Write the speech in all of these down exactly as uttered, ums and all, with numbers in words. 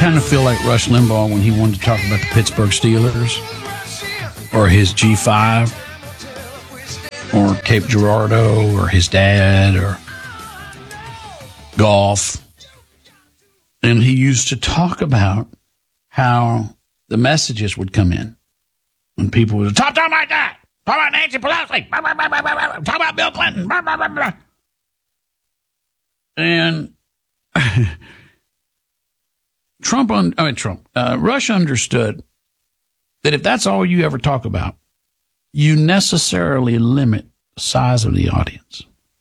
kind of feel like Rush Limbaugh when he wanted to talk about the Pittsburgh Steelers or his G five or Cape Girardeau or his dad or golf. And he used to talk about how the messages would come in when people would talk, talk like that. Talk about Nancy Pelosi. Talk about Bill Clinton. And Trump, un, I mean, Trump, uh, Rush understood that if that's all you ever talk about, you necessarily limit the size of the audience.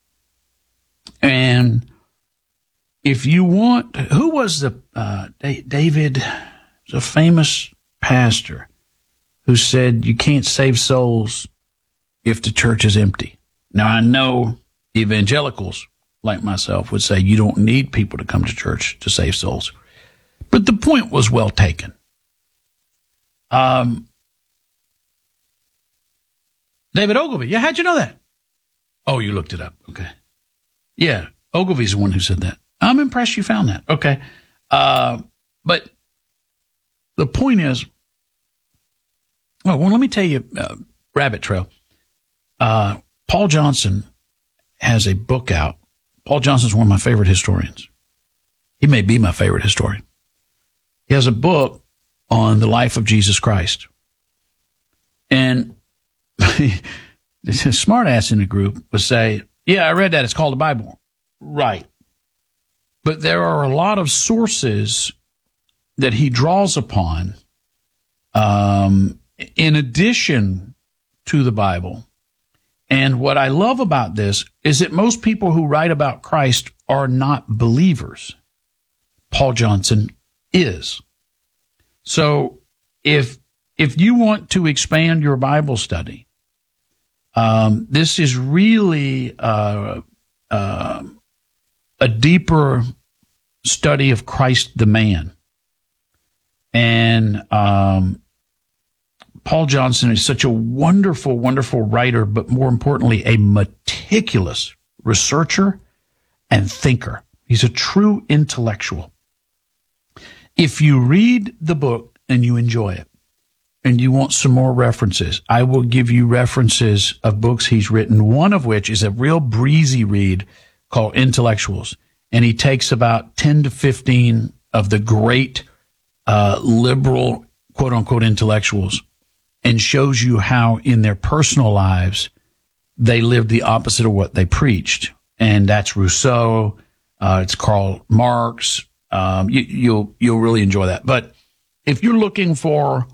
And if you want, who was the, uh, David, was a famous pastor who said you can't save souls if the church is empty. Now, I know evangelicals like myself would say you don't need people to come to church to save souls. But the point was well taken. Um, David Ogilvy. Yeah, how'd you know that? Oh, you looked it up. Okay. Yeah, Ogilvy's the one who said that. I'm impressed you found that. Okay. Uh, but the point is, well, well let me tell you, uh, Rabbit Trail. Uh, Paul Johnson has a book out. Paul Johnson's one of my favorite historians. He may be my favorite historian. He has a book on the life of Jesus Christ. And a smart ass in the group would say, yeah, I read that. It's called the Bible. Right. But there are a lot of sources that he draws upon um, in addition to the Bible. And what I love about this is that most people who write about Christ are not believers. Paul Johnson is. So if if you want to expand your Bible study, um, this is really uh, uh, a deeper study of Christ the man. And um, Paul Johnson is such a wonderful, wonderful writer, but more importantly, a meticulous researcher and thinker. He's a true intellectual. If you read the book and you enjoy it and you want some more references, I will give you references of books he's written, one of which is a real breezy read called Intellectuals. And he takes about ten to fifteen of the great uh, liberal, quote unquote, intellectuals and shows you how in their personal lives they lived the opposite of what they preached. And that's Rousseau. Uh, it's Karl Marx. Um, you, you'll, you'll really enjoy that. But if you're looking for,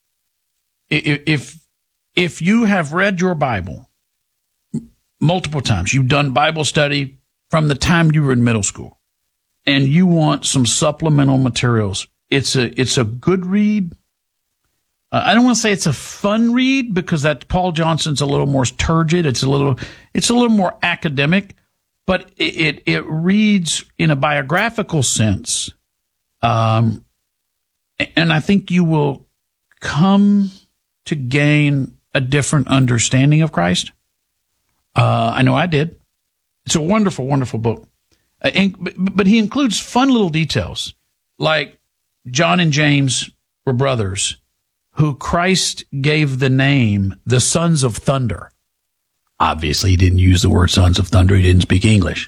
if, if you have read your Bible multiple times, you've done Bible study from the time you were in middle school and you want some supplemental materials, it's a, it's a good read. Uh, I don't want to say it's a fun read because that Paul Johnson's a little more turgid. It's a little, it's a little more academic. But it, it, it reads in a biographical sense. Um, and I think you will come to gain a different understanding of Christ. Uh, I know I did. It's a wonderful, wonderful book. Uh, and, but, but he includes fun little details like John and James were brothers who Christ gave the name the Sons of Thunder. Obviously, he didn't use the word sons of thunder. He didn't speak English.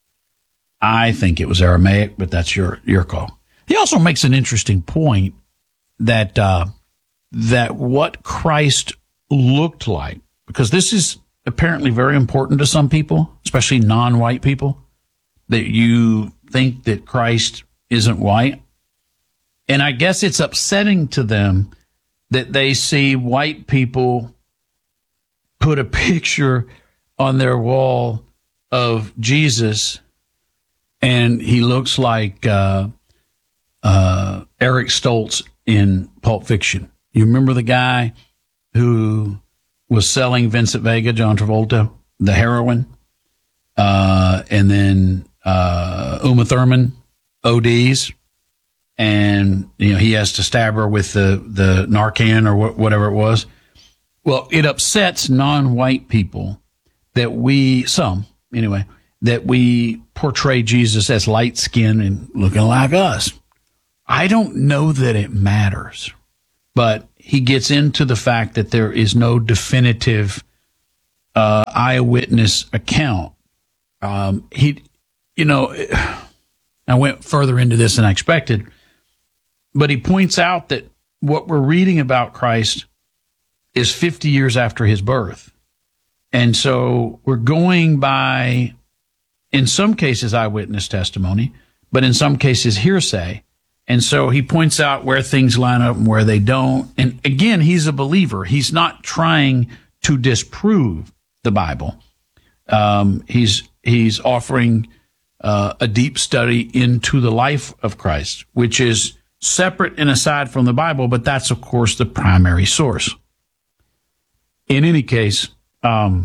I think it was Aramaic, but that's your, your call. He also makes an interesting point that, uh, that what Christ looked like, because this is apparently very important to some people, especially non-white people, that you think that Christ isn't white. And I guess it's upsetting to them that they see white people put a picture on their wall of Jesus, and he looks like uh, uh, Eric Stoltz in Pulp Fiction. You remember the guy who was selling Vincent Vega, John Travolta, the heroin, uh, and then uh, Uma Thurman O Ds, and you know he has to stab her with the the Narcan or wh- whatever it was. Well, it upsets non-white people that we, some anyway, that we portray Jesus as light-skinned and looking like us. I don't know that it matters, but he gets into the fact that there is no definitive uh, eyewitness account. Um, he, you know, I went further into this than I expected, but he points out that what we're reading about Christ is fifty years after his birth. And so we're going by, in some cases, eyewitness testimony, but in some cases, hearsay. And so he points out where things line up and where they don't. And again, he's a believer. He's not trying to disprove the Bible. Um, he's he's offering uh, a deep study into the life of Christ, which is separate and aside from the Bible, but that's, of course, the primary source. In any case, um,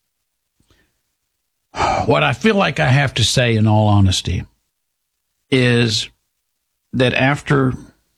what I feel like I have to say, in all honesty, is that after,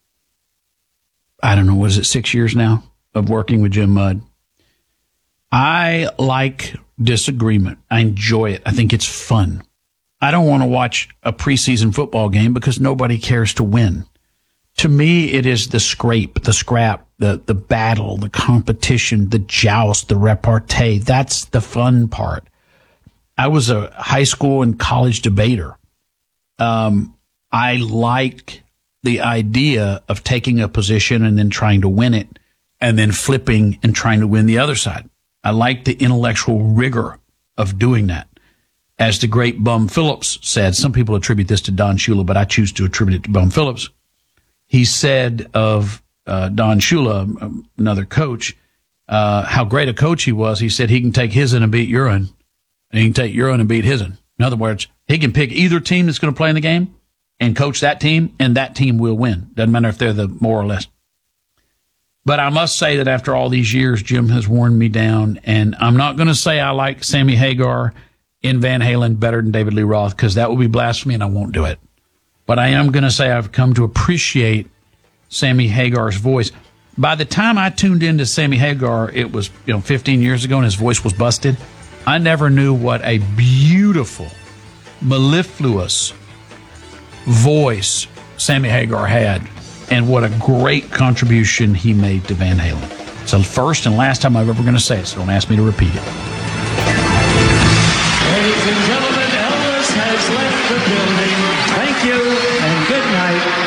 I don't know, was it six years now of working with Jim Mudd, I like disagreement. I enjoy it. I think it's fun. I don't want to watch a preseason football game because nobody cares to win. To me, it is the scrape, the scrap, the, the battle, the competition, the joust, the repartee. That's the fun part. I was a high school and college debater. Um, I like the idea of taking a position and then trying to win it and then flipping and trying to win the other side. I like the intellectual rigor of doing that. As the great Bum Phillips said, some people attribute this to Don Shula, but I choose to attribute it to Bum Phillips. He said of uh, Don Shula, another coach, uh, how great a coach he was. He said he can take his and beat urine, and he can take urine and beat his. In other words, he can pick either team that's going to play in the game and coach that team, and that team will win. Doesn't matter if they're the more or less. But I must say that after all these years, Jim has worn me down, and I'm not going to say I like Sammy Hagar in Van Halen better than David Lee Roth, because that would be blasphemy, and I won't do it. But I am going to say I've come to appreciate Sammy Hagar's voice. By the time I tuned into Sammy Hagar, it was, you know, fifteen years ago, and his voice was busted. I never knew what a beautiful, mellifluous voice Sammy Hagar had, and what a great contribution he made to Van Halen. It's the first and last time I'm ever going to say it, so don't ask me to repeat it. Ladies and gentlemen, Elvis has left the building. Thank you and good night.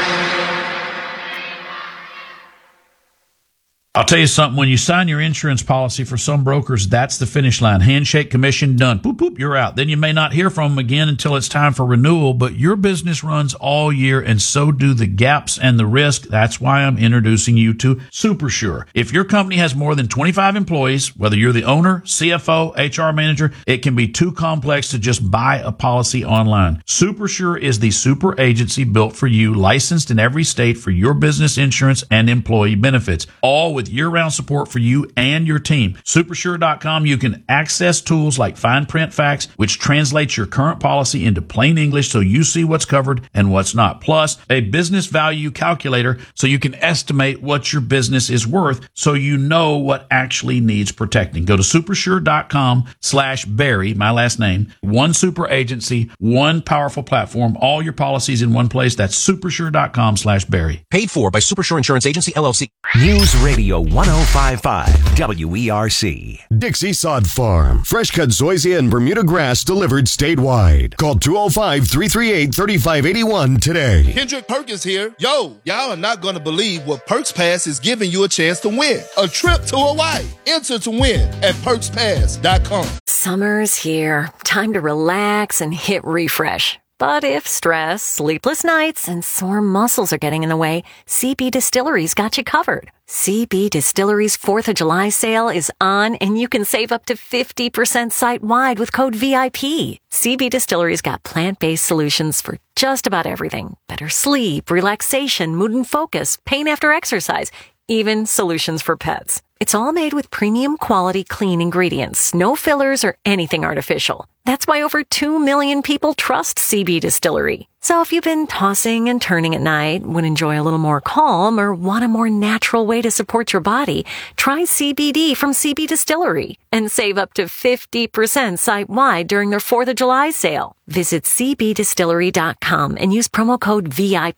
I'll tell you something. When you sign your insurance policy, for some brokers, that's the finish line. Handshake, commission, done. Boop, boop, you're out. Then you may not hear from them again until it's time for renewal, but your business runs all year, and so do the gaps and the risk. That's why I'm introducing you to SuperSure. If your company has more than twenty-five employees, whether you're the owner, C F O, H R manager, it can be too complex to just buy a policy online. SuperSure is the super agency built for you, licensed in every state for your business insurance and employee benefits, all with year-round support for you and your team. Supersure dot com, you can access tools like fine print facts, which translates your current policy into plain English so you see what's covered and what's not. Plus, a business value calculator so you can estimate what your business is worth so you know what actually needs protecting. Go to supersure dot com slash Barry, my last name. One super agency, one powerful platform, all your policies in one place. That's supersure dot com slash Barry. Paid for by Supersure Insurance Agency, L L C. News Radio one oh five point five W E R C. Dixie Sod Farm. Fresh cut zoysia and Bermuda grass delivered statewide. Call two oh five, three three eight, three five eight one today. Kendrick Perkins here. Yo, y'all are not going to believe what Perks Pass is giving you a chance to win. A trip to Hawaii. Enter to win at perks pass dot com. Summer's here. Time to relax and hit refresh. But if stress, sleepless nights, and sore muscles are getting in the way, C B Distillery's got you covered. C B Distillery's fourth of July sale is on, and you can save up to fifty percent site-wide with code V I P. C B Distillery's got plant-based solutions for just about everything. Better sleep, relaxation, mood and focus, pain after exercise, even solutions for pets. It's all made with premium quality clean ingredients, no fillers or anything artificial. That's why over two million people trust C B Distillery. So if you've been tossing and turning at night, would enjoy a little more calm, or want a more natural way to support your body, try C B D from C B Distillery and save up to fifty percent site-wide during their fourth of July sale. Visit C B distillery dot com and use promo code V I P.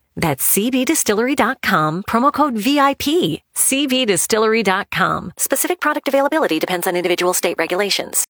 That's c b distillery dot com, promo code V I P. c b distillery dot com. Specific product availability depends on individual state regulations.